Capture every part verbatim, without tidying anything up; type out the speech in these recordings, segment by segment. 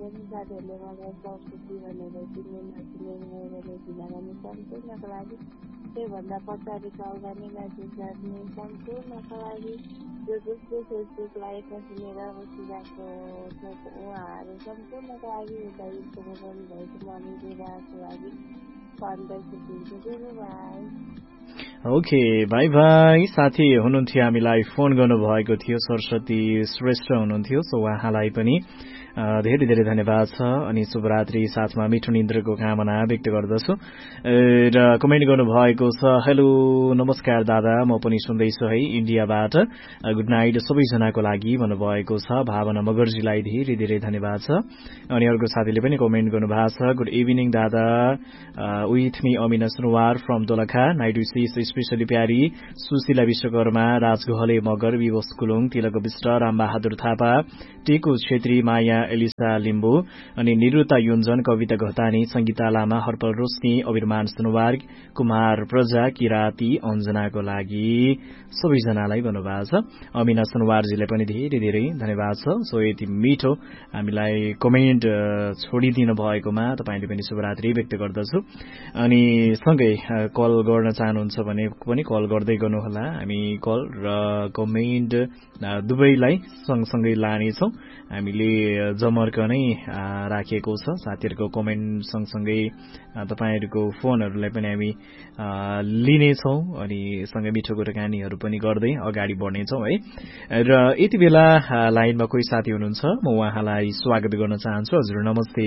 पनि साथीहरूले मलाई सरस्वती भनेर चिन्ने नचिन्ने मेरो जिल्लामा सम्पूर्णको लागि त्योभन्दा पछाडि चौधनी म्यासेज गर्ने सम्पूर्णको लागि जो जसले फेसबुक लाइभमा सुनेर बसिरहेको छ उहाँहरू सम्पूर्णको लागि उता युट्युबमा गर्नुभएको मम्मी बुबाको लागि फन्दैछु दिन्छु धन्यवाद। Okay by by. साथी हुनुहुन्थ्यो, हामीलाई फोन गर्नुभएको थियो सरस्वती श्रेष्ठ हुनुहुन्थ्यो, सो उहाँलाई पनि धेरै धेरै धन्यवाद छ अनि शुभरात्रि साथमा मिठो निन्द्रको कामना व्यक्त गर्दछु। र कमेन्ट गर्नुभएको छ, हेलो नमस्कार दादा, म पनि सुन्दैछु है इन्डियाबाट, गुड नाइट सबैजनाको लागि भन्नुभएको छ। भावना मगर्जीलाई धेरै धेरै धन्यवाद छ। अनि अर्को साथीले पनि कमेन्ट गर्नुभएको छ, गुड इभिनिङ दादा, with me Amina Sunuwar from Dolakha, night विशेष स्पेसली प्यारी सुशीला विश्वकर्मा, राज गोहले मगर, विवश कुलुङ, तिलक विष्ट, रामबहादुर थापा, टेकु छेत्री, माया एलिसा लिम्बू अनि निरुता युञ्जन, कविता घतानी, संगीता लामा, हर्पल रोशनी, अभिरमान सुनवार, कुमार प्रजा, किराती, अञ्जनाको लागि सबैजनालाई भन्नुभएको छ। अमिना सुनवारजीलाई पनि धेरै धेरै धन्यवाद छ। सो यति मिठो हामीलाई कमेन्ट छोडिदिनु भएकोमा तपाईँले पनि शुभरात्रि व्यक्त गर्दछु। अनि सँगै कल गर्न चाहनुहुन्छ भने पनि कल गर्दै गर्नुहोला। हामी कल र कमेन्ट दुवैलाई सँगसँगै लानेछौँ। हामीले जमर्क नै राखेको छ साथीहरूको कमेन्ट सँगसँगै तपाईँहरूको फोनहरूलाई पनि हामी लिनेछौँ अनि सँगै मिठो कुराकानीहरू पनि गर्दै अगाडि बढ्नेछौँ है। र यति बेला लाइनमा कोही साथी हुनुहुन्छ, म उहाँलाई स्वागत गर्न चाहन्छु। हजुर नमस्ते।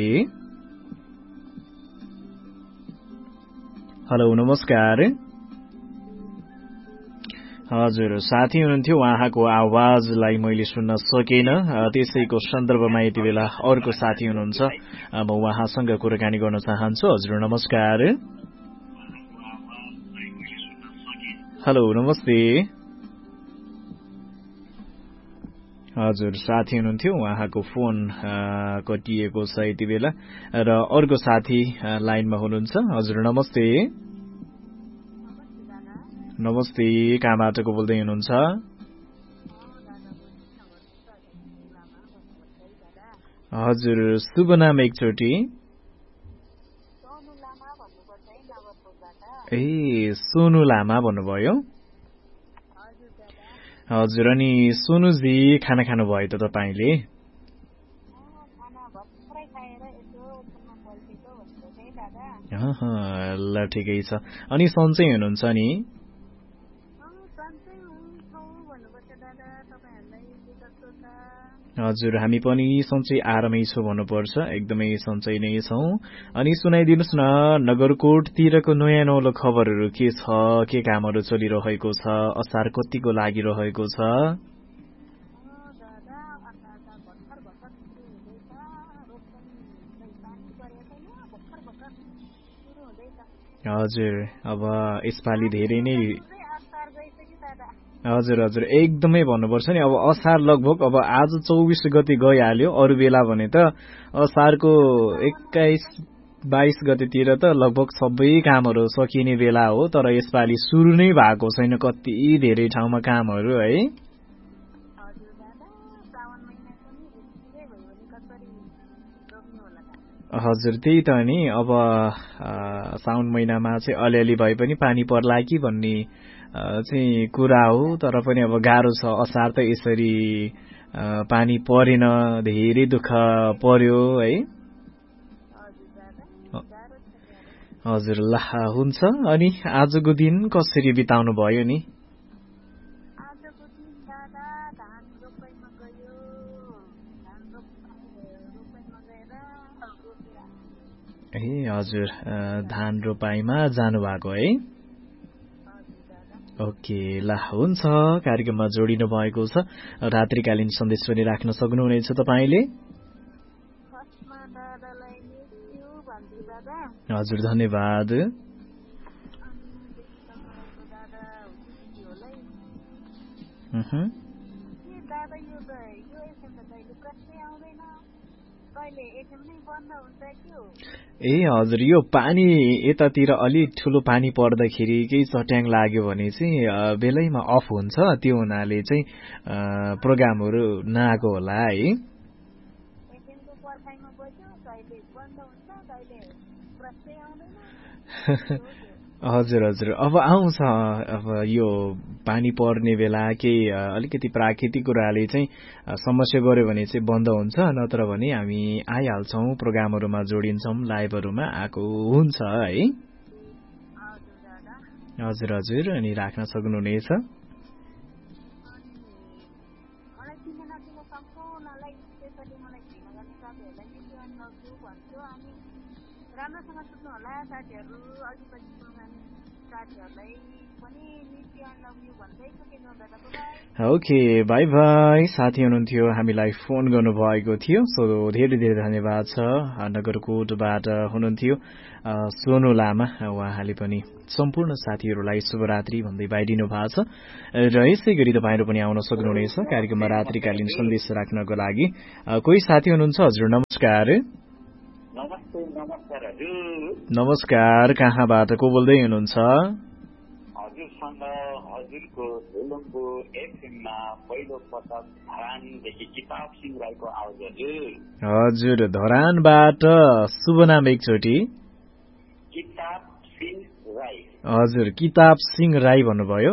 हेलो नमस्कार। हजुर साथी हुनुहुन्थ्यो, उहाँको आवाजलाई मैले सुन्न सकेन, त्यसैको सन्दर्भमा यति बेला अर्को साथी हुनुहुन्छ, म उहाँसँग कुराकानी गर्न चाहन्छु। हजुर नमस्कार। हेलो नमस्ते। हजुर साथी हुनुहुन्थ्यो, उहाँको फोन कटिएको छ यति बेला र अर्को साथी लाइनमा हुनुहुन्छ। हजुर नमस्ते। नमस्ते, कहाँबाट को बोल्दै हुनुहुन्छ? हजुर शुभ नाम एकचोटि? ए सोनु लामा भन्नुभयो। हजुर अनि सोनुजी खाना खानुभयो त तपाईँले? ल ठिकै छ। अनि सन्चै हुनुहुन्छ नि? हजुर हामी पनि सन्चै आरामै छौँ भन्नुपर्छ, एकदमै सन्चै नै छौँ। अनि सुनाइदिनुहोस् न, नगरकोटतिरको नयाँ नौलो खबरहरू के छ, के कामहरू चलिरहेको छ, असार कतिको लागिरहेको छ? हजुर अब यसपालि धेरै नै हजुर हजुर एकदमै भन्नुपर्छ नि। अब असार लगभग अब आज चौबिस गते गइहाल्यो, अरू बेला भने त असारको एक्काइस बाइस गतेतिर त लगभग सबै कामहरू सकिने बेला हो, तर यसपालि सुरु नै भएको छैन कति धेरै ठाउँमा कामहरू है। हजुर त्यही त नि, अब साउन महिनामा चाहिँ अलिअलि भए पनि पानी पर्ला कि भन्ने चाहिँ कुरा हो, तर पनि अब गाह्रो छ। असार त यसरी पानी परेन, धेरै दुःख पर्यो है। हजुर ल हुन्छ। अनि आजको दिन कसरी बिताउनु भयो नि? ए हजुर धान रोपाईमा जानु भएको है। ओके ल हुन्छ, कार्यक्रममा जोडिनु भएको छ। रात्रिकालीन सन्देश पनि राख्न सक्नुहुनेछ तपाईँले। हजुर धन्यवाद। ए हजुर यो पानी यतातिर अलिक ठुलो पानी पर्दाखेरि केही चट्याङ लाग्यो भने चाहिँ बेलैमा अफ हुन्छ, त्यो हुनाले चाहिँ प्रोग्रामहरू नआएको होला है। बज्यो कहिले बन्द हुन्छ कहिले प्रश्नै आउँदैन हजुर हजुर अब आउँछ अब यो पानी पर्ने बेला केही अलिकति प्राकृतिक कुराले चाहिँ समस्या गर्यो भने चाहिँ बन्द हुन्छ नत्र भने हामी आइहाल्छौँ प्रोग्रामहरूमा जोडिन्छौँ लाइभहरूमा आएको हुन्छ है हजुर हजुर अनि राख्न सक्नुहुनेछ राम्रोसँग सुत्नु होला साथीहरू अलिकति साथीहरूलाई पनि नित्य लभ यु भन्दै सकिनु होला ओके बाई बाई साथी हुनुहुन्थ्यो हामीलाई फोन गर्नुभएको थियो सो धेरै धेरै धन्यवाद छ नगरकोटबाट हुनुहुन्थ्यो सोनु लामा उहाँले पनि सम्पूर्ण साथीहरूलाई शुभरात्रि भन्दै बाइदिनु भएको छ र यसै गरी तपाईँहरू पनि आउन सक्नुहुनेछ कार्यक्रममा रात्रिकालीन सन्देश राख्नको लागि कोही साथी हुनुहुन्छ हजुर नमस्कार नमस्ते नमस्कार हजुर नमस्कार कहाँबाट को बोल्दै हुनुहुन्छ हजुरसँग हजुरको झोलुङको एफएममा पहिलो पटक धरानदेखि किताब सिंह राईको आवाज हजुर हजुर धरानबाट शुभ नाम एकचोटि किताब सिंह राई हजुर किताब सिंह राई भन्नुभयो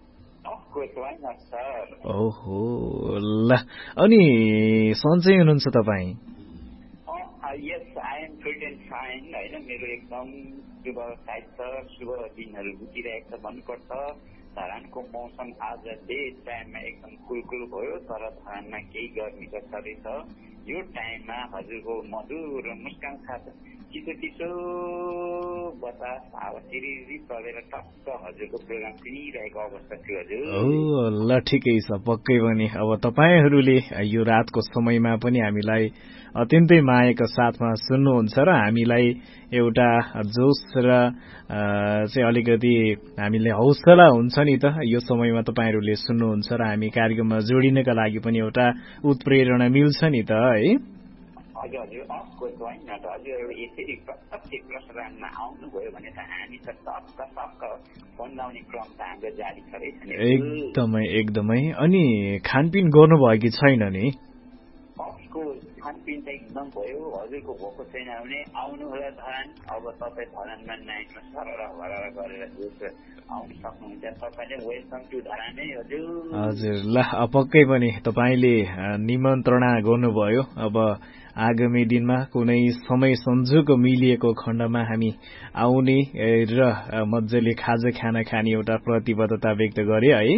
ओहो ल अनि सन्चै हुनुहुन्छ तपाईँ yes I am fit and fine होइन मेरो एकदम शुभ साइड छ शुभ दिनहरू बितिरहेको छ भन्नुपर्छ धरानको मौसम आज डे टाइममा एकदम कुलकुल भयो तर धरानमा केही गर्मीको छँदै छ यो टाइममा हजुरको मधुर मुस्कान साथ चिसो चिसो बतास अब सिरिरी चलेर टक्क हजुरको प्रोग्राम सुनिरहेको अवस्था थियो हजुर ओ ल ठिकै छ पक्कै पनि अब तपाईँहरूले यो रातको समयमा पनि हामीलाई अत्यन्तै मायाको साथमा सुन्नुहुन्छ र हामीलाई एउटा जोस र चाहिँ अलिकति हामीले हौसला हुन्छ नि त यो समयमा तपाईँहरूले सुन्नुहुन्छ र हामी कार्यक्रममा जोडिनका लागि पनि एउटा उत्प्रेरणा मिल्छ नि त है हजुर हजुर अफकोर्स होइन त हजुर यसरी प्रत्येक प्रसारणमा आउनुभयो भने त हामी त टक्क टक्क फोन लाउने क्रम त हाम्रो जारी छँदैछ नि एकदमै एकदमै अनि खानपिन गर्नुभयो कि छैन नि अफकोर्स खानपिन त एकदम भयो हजुरको भएको छैन भने आउनु होला धरान अब तपाईँ धरानमा नाइटमा सरर भरर गरेर आउनु सक्नुहुन्छ तपाईँले वेलकम टु धरान है हजुर हजुर ल पक्कै पनि तपाईँले निमन्त्रणा गर्नुभयो अब आगामी दिनमा कुनै समय संजोग मिलिएको खण्डमा हामी आउने र मजाले खाजा खाना खाने एउटा प्रतिबद्धता व्यक्त गरे है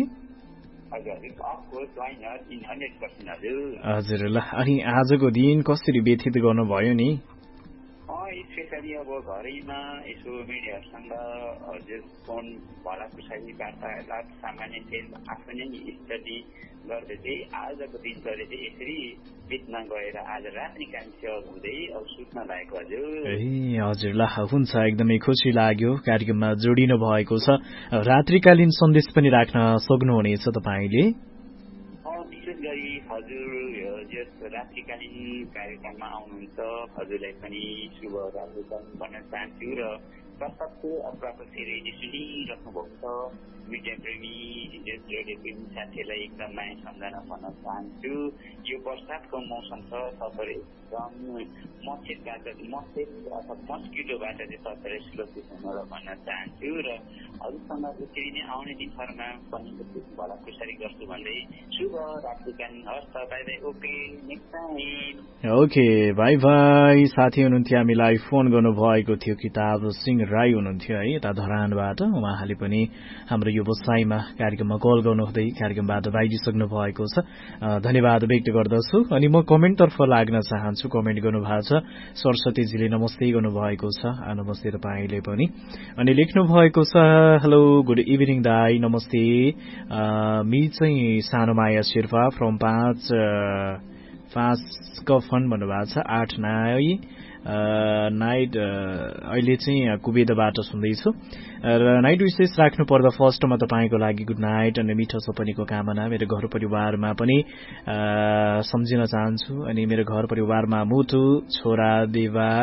हजुर ल अनि आजको दिन कसरी व्यतीत गर्नुभयो नि स्पेसली अब घरैमा यसो मिडियाहरूसँग हजुर फोन भलाकुसारी वार्तालाप सामान्य आफू नै स्टडी गर्दै चाहिँ आजको दिनचर्या चाहिँ यसरी बित्न गएर आज रात्रिकालीन सेवा हुँदै अब सुत्न लागेको हजुर ए हजुर ल हुन्छ एकदमै खुसी लाग्यो कार्यक्रममा जोडिनु भएको छ रात्रिकालीन सन्देश पनि राख्न सक्नुहुनेछ तपाईँले विशेष गरी हजुर यस रात्रिकालीन कार्यक्रममा आउनुहुन्छ हजुरलाई पनि शुभ रात्रिकालीन भन्न चाहन्छु र प्रत्यक्ष अप्रत्यक्ष रेडियो सुनिराख्नु भएको छ मिडिया प्रेमी रेडियो प्रेमी साथीहरूलाई एकदम माया सम्झना भन्न चाहन्छु यो बर्सातको मौसम छ तपाईँहरू एकदम मच्छरबाट मच्छर अथवा मस्किटोबाट चाहिँ तपाईँहरू सुरक्षित हुन भन्न चाहन्छु र हजुरसँग यसरी नै आउने दिनहरूमा पनि भला खुसारी गर्छु भन्दै शुभ रात्रिकालीन हस् तपाईँलाई okay next time okay by by साथी हुनुहुन्थ्यो हामीलाई फोन गर्नुभएको थियो किताब सिंह राई हुनुहुन्थ्यो है यता धरानबाट उहाँले पनि हाम्रो यो बसाइमा कार्यक्रममा कल गर्नुहुँदै कार्यक्रमबाट बाहिरिसक्नु भएको छ धन्यवाद व्यक्त गर्दछु अनि म कमेन्टतर्फ लाग्न चाहन्छु कमेन्ट गर्नुभएको छ सरस्वतीजीले नमस्ते गर्नुभएको छ नमस्ते तपाईँले पनि अनि लेख्नु भएको छ हेलो गुड इभिनिङ दाई नमस्ते मी चाहिँ सानो माया शेर्पा फ्रम पाँच पाँच कफन भन्नुभएको छ आठ नाइ नाइट अहिले चाहिँ कुबेदाबाट सुन्दैछु र नाइट विशेष राख्नु पर्दा फर्स्टमा तपाईँको लागि गुड नाइट अनि मिठो सपनीको कामना मेरो घर परिवारमा पनि सम्झिन चाहन्छु अनि मेरो घर परिवारमा मुटु छोरा देवा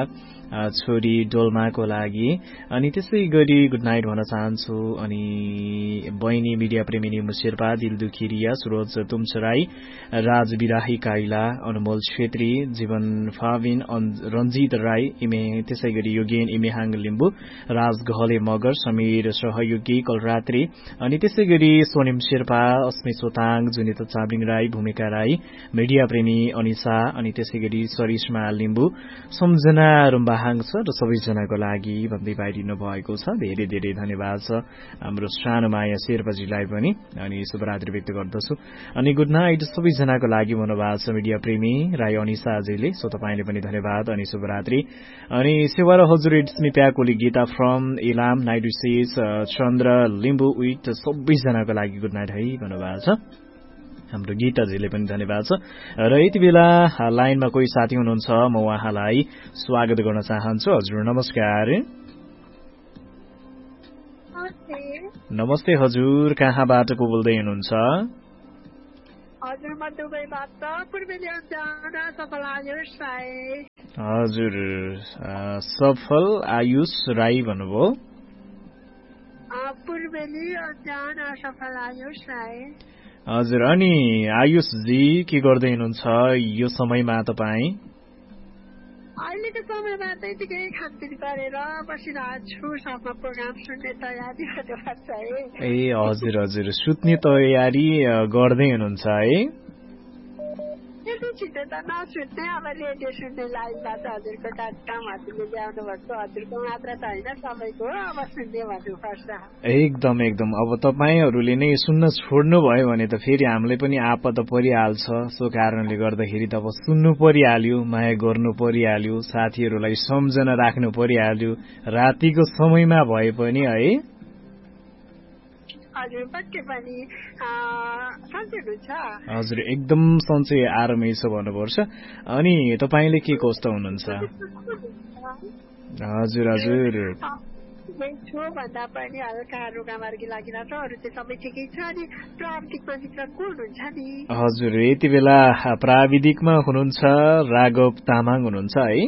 छोरी डोल्माको लागि अनि त्यसै गरी गुड नाइट भन्न चाहन्छु अनि बहिनी मिडिया प्रेमिनी मुशेर्पा दिलदुखी रिया सुरोज तुमचराई राज बिराही काइला अनमोल छेत्री जीवन फाविन रञ्जित राई इमे त्यसै गरी योगेन इमेहाङ लिम्बू राज गहले मगर समीर सहयोगी कलरात्री अनि त्यसै गरी सोनिम शेर्पा अस्मी सोताङ जुनिता चाब्लिङ राई भूमिका राई मिडिया प्रेमी अनिसा अनि त्यसै गरी सरिस्मा लिम्बू सम्झना रुम्बाहाङ छ र सबैजनाको लागि भन्दै पाइदिनु भएको छ धेरै धेरै धन्यवाद छ हाम्रो सानो माया शेर्पाजीलाई पनि अनि शुभरात्रि व्यक्त गर्दछु अनि गुड नाइट सबैजनाको लागि भन्नुभएको छ मिडिया प्रेमी राई अनिसा अजयले सो तपाईँले पनि धन्यवाद अनि शुभरात्रि अनि सेवा र हजुर it's me प्याकोली Gita from Ilam night विशेष चन्द्र लिम्बू विथ सबैजनाको लागि गुड नाइट है भन्नुभएको छ हाम्रो गीताजीले पनि धन्यवाद छ र यति बेला लाइनमा कोही साथी हुनुहुन्छ म उहाँलाई स्वागत गर्न चाहन्छु हजुर नमस्कार नमस्ते हजुर कहाँबाट को बोल्दै हुनुहुन्छ हजुर सफल आयुष राई भन्नुभयो हजुर अनि आयुषजी के गर्दै हुनुहुन्छ यो समयमा तपाईँ अहिलेको समयमा त यतिकै खानपिन गरेर बसिरहेको छु सबै प्रोग्राम सुन्ने तयारी गर्नुपर्छ है ए हजुर हजुर सुत्ने तयारी गर्दै हुनुहुन्छ है त्यति छिटो त नसुत्ने अब रेडियो सुन्ने लाइनबाट हजुरको कार्यक्रम हजुरले ल्याउनुपर्छ हजुरको मात्र त होइन सबैको अब सुन्ने भन्नुपर्छ एकदम एकदम अब तपाईँहरूले नै सुन्न छोड्नु भयो भने त फेरि हामीलाई पनि आपत परिहाल्छ सो कारणले गर्दाखेरि त अब सुन्नु परिहाल्यो माया गर्नु परिहाल्यो साथीहरूलाई सम्झना राख्नु परिहाल्यो रातिको समयमा भए पनि है हजुर एकदम सन्चै आरामै छ भन्नुपर्छ अनि तपाईँले के कस्तो हुनुहुन्छ हजुर हजुर भन्दा पनि हल्का रुगामार्गी लागिरहेको छ अरू चाहिँ सबै ठिकै छ अनि प्राविधिकमा मित्र को हुनुहुन्छ नि हजुर यति बेला प्राविधिकमा हुनुहुन्छ राघव तामाङ हुनुहुन्छ है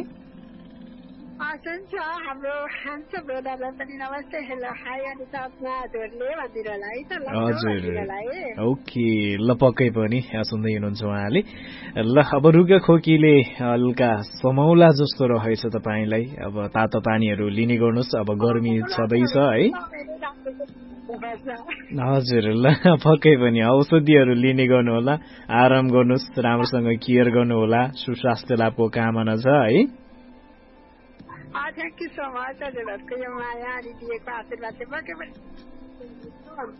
हाम्रो ह्यान्डसम ब्रदरलाई पनि नमस्ते हेलो हाई अनि साथमा हजुरले भनिदिनु है त हजुर ओके ल पक्कै पनि सुन्दै हुनुहुन्छ उहाँले ल अब रुगा खोकीले हल्का समौला जस्तो रहेछ तपाईँलाई अब तातो पानीहरू लिने गर्नुहोस् अब गर्मी छँदैछ है हजुर ल पक्कै पनि औषधिहरू लिने गर्नु होला आराम गर्नुहोस् राम्रोसँग केयर गर्नु होला सुस्वास्थ्य लाभको कामना छ है थ्याङ्क यू सो मच हजुरहरूको यो माया अनि दिएको आशीर्वाद चाहिँ